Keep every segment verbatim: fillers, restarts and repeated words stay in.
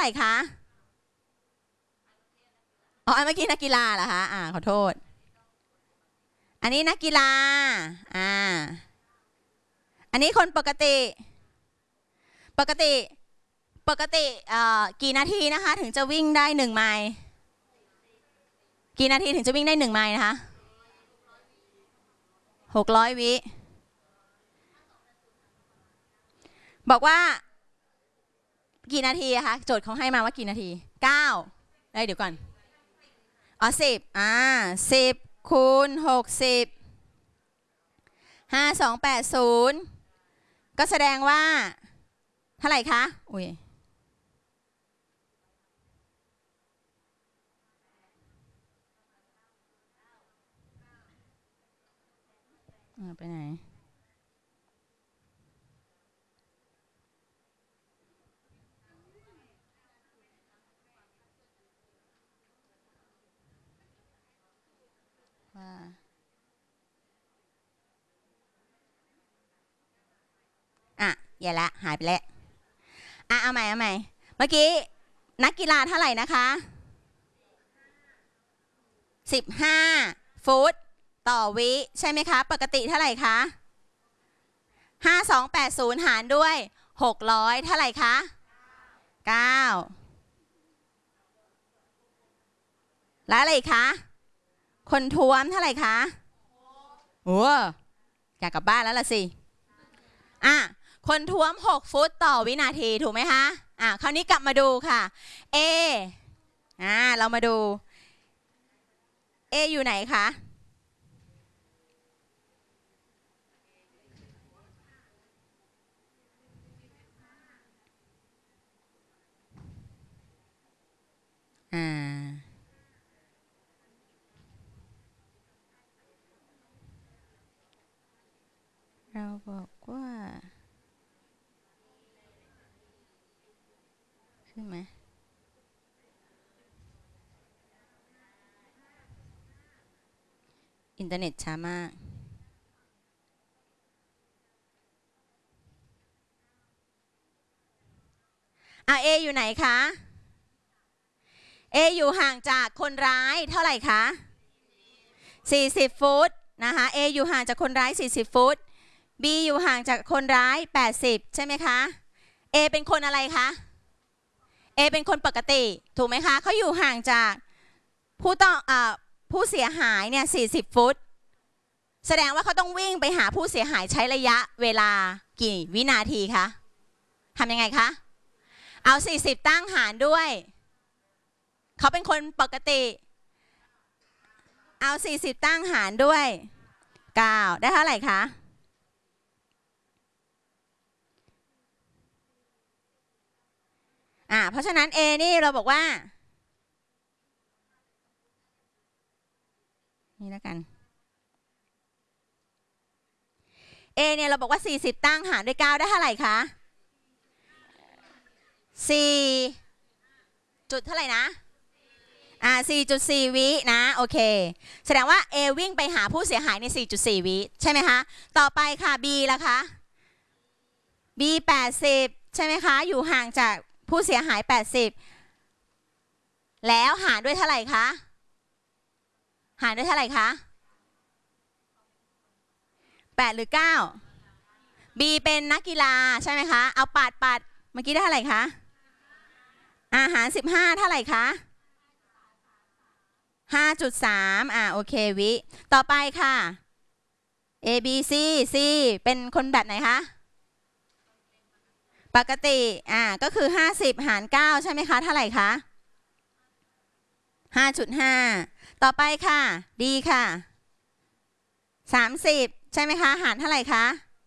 ร่คะอ๋อเมื่อกี้นักกีฬาเหรอคะอ่าขอโทษอันนี้นักกีฬาอ่าอันนี้คนปกติปกติปกติเอ่อกี่นาทีนะคะถึงจะวิ่งได้หนึ่งไมล์กี่นาทีถึงจะวิ่งได้หนึ่งไมล์นะคะหกร้อยวิบอกว่ากี่นาทีอะคะโจทย์เขาให้มาว่ากี่นาทีเก้าได้เดี๋ยวก่อนอ๋อสิบอ่าสิบคูณหกสิบห้าสองแปดศูนย์ก็แสดงว่าเท่าไหร่คะอุ้ยไปไหนว่าอ่ะอย่าละหายไปแล้วอ่ะเอาใหม่เอาใหม่เมื่อกี้นักกีฬาเท่าไหร่นะคะสิบห้าฟุตต่อวิใช่ไหมคะปกติเท่าไหร่คะห้าสองแปดศูนย์หารด้วยหกร้อยเท่าไหร่คะเก้าแล้วอะไรคะคนท้วมเท่าไหร่คะโอ้อยากกลับบ้านแล้วล่ะสิอ่ะคนท้วมหกฟุตต่อวินาทีถูกไหมคะอ่ะคราวนี้กลับมาดูค่ะ A อ่าเรามาดู A อยู่ไหนคะอ่าเราบอกว่าขึ้นไหมอินเทอร์เน็ตช้ามากอ่ะ A อยู่ไหนคะ A อยู่ห่างจากคนร้ายเท่าไหร่คะสี่สิบฟุตนะคะ A อยู่ห่างจากคนร้ายสี่สิบฟุต B อยู่ห่างจากคนร้ายแปดสิบใช่ไหมคะ A เป็นคนอะไรคะ A เป็นคนปกติถูกไหมคะเขาอยู่ห่างจากผู้ต้องอ่าผู้เสียหายเนี่ยสี่สิบฟุตแสดงว่าเขาต้องวิ่งไปหาผู้เสียหายใช้ระยะเวลากี่วินาทีคะทำยังไงคะเอาสี่สิบตั้งหารด้วยเขาเป็นคนปกติเอาสี่สิบตั้งหารด้วยเก้าได้เท่าไหร่คะอ่าเพราะฉะนั้น A นี่เราบอกว่านี่แล้วกัน A เนี่ยเราบอกว่าสี่สิบตั้งหารด้วยเก้าได้เท่าไหร่คะสี่จุดเท่าไหร่นะอ่า สี่จุดสี่ วินะโอเคแสดงว่า A วิ่งไปหาผู้เสียหายใน สี่จุดสี่ วิใช่ไหมคะต่อไปค่ะ B ล่ะคะ B แปดสิบใช่ไหมคะอยู่ห่างจากผู้เสียหายแปดสิบแล้วหารด้วยเท่าไหร่คะหารด้วยเท่าไหร่คะแปดหรือเก้า B เป็นนักกีฬาใช่ไหมคะเอาปัดปัดเมื่อกี้ได้เท่าไหร่คะอาหารสิบห้าเท่าไหร่คะ ห้าจุดสาม อ่าโอเควิต่อไปค่ะ A B C C เป็นคนแบบไหนคะปกติอ่าก็คือห้าสิบหารเก้าใช่ไหมคะเท่าไหร่คะ ห้าจุดห้า ต่อไปค่ะ D ค่ะสามสิบใช่ไหมคะหารเท่าไหร่คะ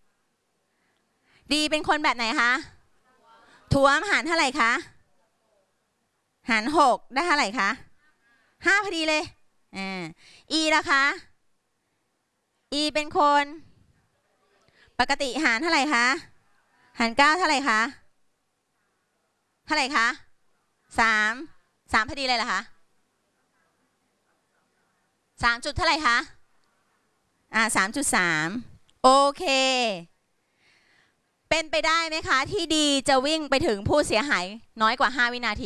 D เป็นคนแบบไหนคะท้วมหารเท่าไหร่คะหารหกได้เท่าไหร่คะห้าพอดีเลยอ่า E ล่ะคะ E เป็นคนปกติหารเท่าไหร่คะหารเก้าเท่าไหร่คะเท่าไหร่คะสามสามพอดีเลยเหรอคะสามจุดเท่าไหร่คะอ่าสามจุดสามโอเคเป็นไปได้ไหมคะที่ดีจะวิ่งไปถึงผู้เสียหายน้อยกว่าห้าวินาที